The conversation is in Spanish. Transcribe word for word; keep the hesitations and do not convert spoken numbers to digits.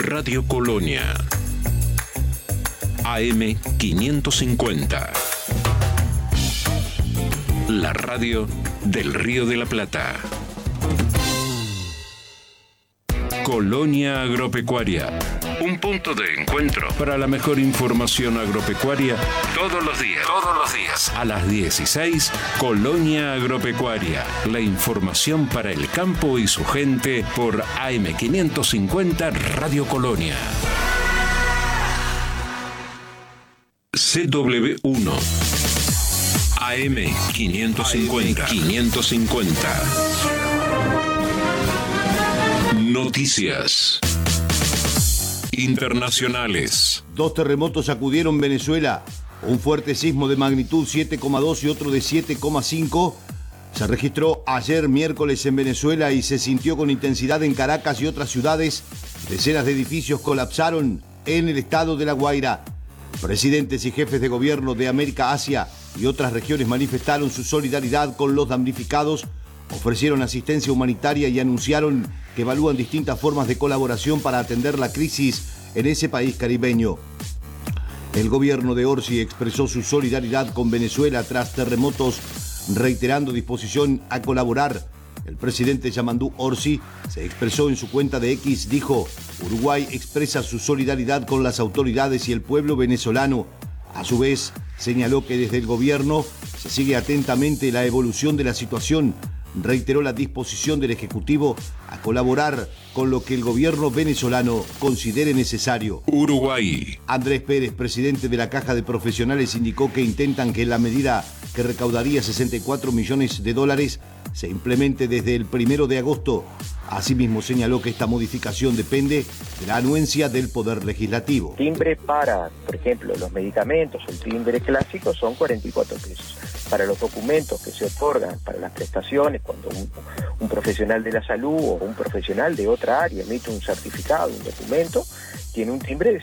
Radio Colonia. A M quinientos cincuenta. La radio del Río de la Plata. Colonia Agropecuaria. Un punto de encuentro para la mejor información agropecuaria todos los días. Todos los días. A las dieciséis, Colonia Agropecuaria. La información para el campo y su gente por A M quinientos cincuenta Radio Colonia. C W uno. A M quinientos cincuenta. quinientos cincuenta. Noticias internacionales. Dos terremotos sacudieron Venezuela. Un fuerte sismo de magnitud siete coma dos y otro de siete coma cinco se registró ayer miércoles en Venezuela y se sintió con intensidad en Caracas y otras ciudades. Decenas de edificios colapsaron en el estado de La Guaira. Presidentes y jefes de gobierno de América, Asia y otras regiones manifestaron su solidaridad con los damnificados, ofrecieron asistencia humanitaria y anunciaron que evalúan distintas formas de colaboración para atender la crisis en ese país caribeño. El gobierno de Orsi expresó su solidaridad con Venezuela tras terremotos, reiterando disposición a colaborar. El presidente Yamandú Orsi se expresó en su cuenta de X, dijo: Uruguay expresa su solidaridad con las autoridades y el pueblo venezolano. A su vez, señaló que desde el gobierno se sigue atentamente la evolución de la situación. Reiteró la disposición del Ejecutivo a colaborar con lo que el gobierno venezolano considere necesario. Uruguay. Andrés Pérez, presidente de la Caja de Profesionales, indicó que intentan que la medida que recaudaría sesenta y cuatro millones de dólares se implemente desde el primero de agosto. Asimismo, señaló que esta modificación depende de la anuencia del Poder Legislativo. Timbre para, por ejemplo, los medicamentos, el timbre clásico son cuarenta y cuatro pesos. Para los documentos que se otorgan para las prestaciones, cuando un, un profesional de la salud o un profesional de otra área emite un certificado, un documento, tiene un timbre de